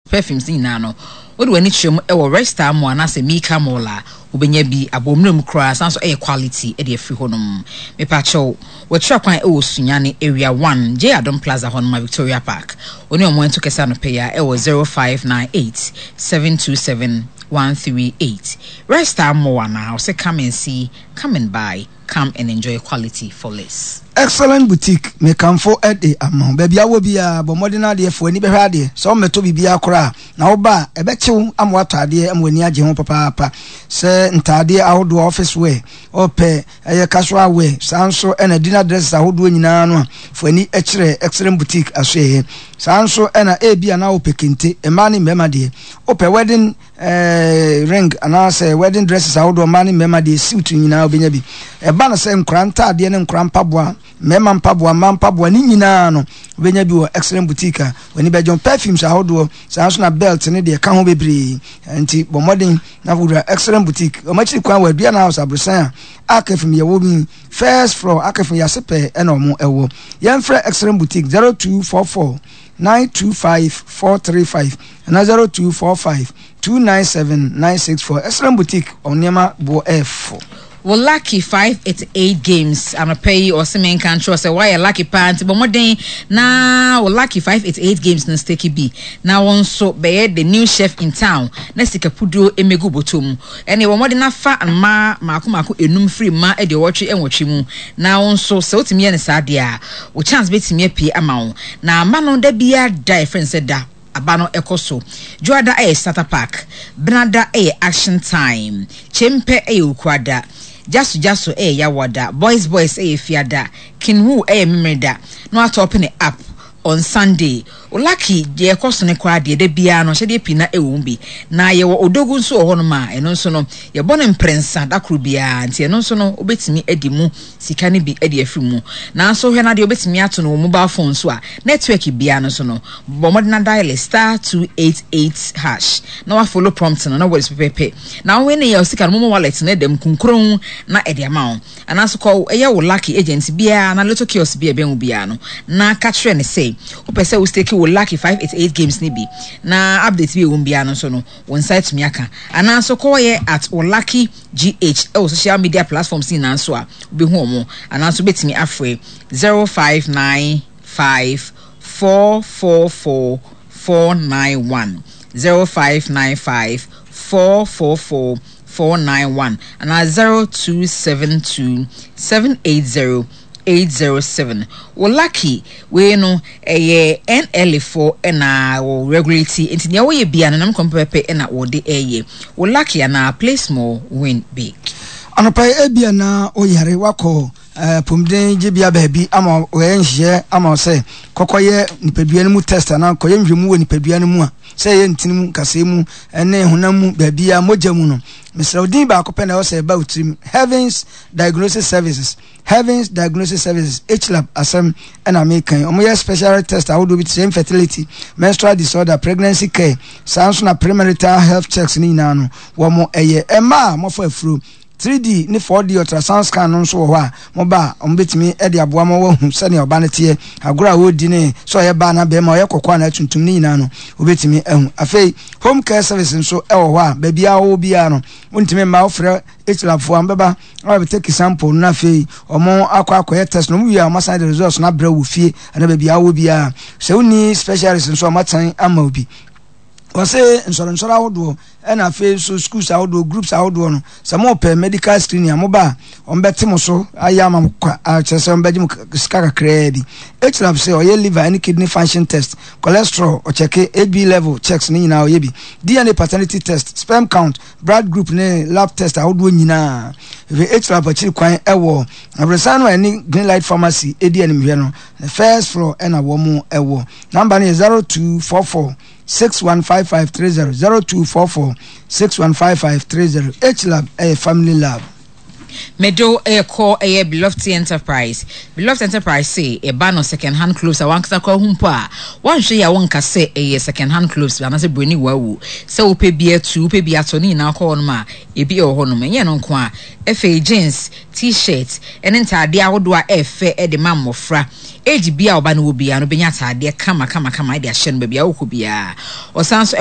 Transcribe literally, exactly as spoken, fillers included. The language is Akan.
perfumes ni na no wode wani chim e wo resta mo anase mika mola obenya bi abomnum kra sanso e quality e de afri honum me pa cho we tra kwan e wo sunyane area one J Adom Plaza honum Victoria Park oni omo ento kesa no pe ya e wo zero five nine eight seven two seven one three eight resta mo wana say come and see, come and buy, come and enjoy quality for less. Excellent boutique me come for at the amount baby awo bia bo modern de fo ani behwa de so meto bibia kora na wo ba e be chew amwato ade amwani age ho papa papa se ntade ahodo office wear ope eye casual wear sanso ena dinner dresses ahodo nyina no fo ani e kire excellent boutique asoe sanso ena e bia na opekente e mani mema de ope wedding eh ring ana say wedding dresses ahodo mani mema de suit nyina obenya bi e ba na se nkranta ade ne nkrampa boa mema mpaboa mampaboa ni nyina no obenya bi wo excellent boutique wani be John perfumes ahodo sanso na belt ne de ka ho bebre nti bo modern na wura excellent boutique o machi kwa wa bia na house abrosan akafim ye wo bi first floor akafim ya sepe ena omo ewo yemfre excellent boutique zero two four four nine two five four three five and zero two four five two nine seven nine six four excellent boutique onyema bo f. Well, lucky five eighty-eight games. I'm a pay or some control. So why a lucky pant? But more than now, well, lucky five eighty-eight games in Sticky B. Now on so be the new chef in town. Next take a pudo emegu botum. And you more than a fat and ma makumaku enum free ma edi watchi and watchimu. Now on so so to me and sadia. O chance beti me pay amount. Now man on the beer die friend said that. Abano ekoso Joada e starter pack Brada e action time Chempe e ukwada Jasu jasu e yawada Boys boys e fiada Kinwu e mimreda No ato open it up on Sunday Olaki je ekoso ne kwa de de bia no hye pina e wumbi na ye wo odogu nso ohono ma eno nso no ye bone mprensa dakru bia nti eno nso no obetimi edimu sika ne bi edi afri mu na nso hwe na de obetimi ato no mobile phone so a network bia no so no bomodina dial star two eighty-eight hash na wa follow prompt no na what is pepe na we ne ye sika no mo wallet na dem kunkron na edi amount ana so call eye wo lucky agent bia na little kiosk bia ben bia no na catch ne say opese we stake wo lucky five eighty-eight games ni bi na update bi wumbia no so no won site me aka ana so call ye at Olaki G H oh social media platforms ni na so a be hu omo ana so betimi afre zero five nine five four four four four nine one zero five nine five four four four four nine one and zero two seven two seven eight zero eight zero seven. Well, lucky we no a N L four and a regularity into the way be an um compare and a word the aye. Well, lucky and a play small win big. Anopa ebia na oyare wako eh pumden jibia baby ama oyenhye ama se kokoye nipadua no mu test na koye nhwemu wo nipadua no mu a se ye ntinimu kasemu ene honamu babia mojamu no Mister Odin ba ko pena o se ba utrim Heavens Diagnosis Services Heavens Diagnosis Services H-Lab asem na American omo ye special test awodo bi same fertility menstrual disorder pregnancy care sanso na premarital health checks ni na no wo mo eye ema mo fa afro three D ni four D ultrasound scan no so ho a mo ba o betimi e de aboa mo wa hu se ne oba ne tie agora wo di ne so ye ba na be ma o ye kokwa na tuntum ni nyina no o betimi ehu afei home care services so e wo ho a ba bia wo bia no untimi ma ofre H-Lab ambeba o be take sample na afei omo akwa akwa test no mu wi a ma side results na bra wo fie na ba bia wo bia se uni specialist so matan ama obi o se nsoro nsoro awodo na fe so schools awodo groups awodo no some per medical screening amoba on betimo so ayama kwa a chese on beji skaka kredi H-Lab say o ye liver and kidney function test cholesterol o check H B level checks ni nyina o ye bi D N A paternity test sperm count blood group ne lab test awodo nyina H-Lab achiri kwan ewo abresano any green light pharmacy edi animhwe no the first floor and a womo ewo number is zero two four four six one five five three zero zero two four four six one five five three zero H-Lab a family lab. Medo a call a Beloved Enterprise. Beloved Enterprise say a ban of second hand clothes. I want to call humpa. One say I want to say a second hand clothes. And I say Brini Wawu. So pay beer two pay beer Tony now call ma a beer honum and yan qua F A jeans, t shirts, and entire dia would do a F a the mammo fra. Age beer or ban will be an obiata dear kama kama kama dear shen baby. I could be a or sounds